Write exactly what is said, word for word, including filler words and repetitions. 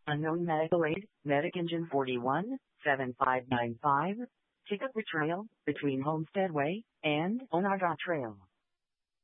Unknown medical aid, Medic Engine forty-one, seven five nine five. Take up the trail between Homestead Way and Onarga Trail.